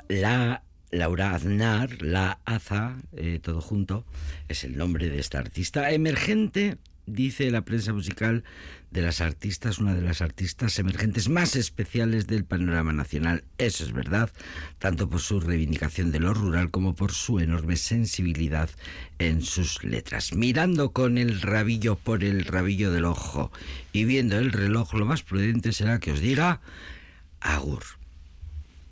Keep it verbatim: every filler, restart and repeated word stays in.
La Laura Aznar, La Aza, eh, todo junto, es el nombre de esta artista emergente, dice la prensa musical, de las artistas, una de las artistas emergentes más especiales del panorama nacional. Eso es verdad, tanto por su reivindicación de lo rural como por su enorme sensibilidad en sus letras. Mirando con el rabillo por el rabillo del ojo y viendo el reloj, lo más prudente será que os diga agur.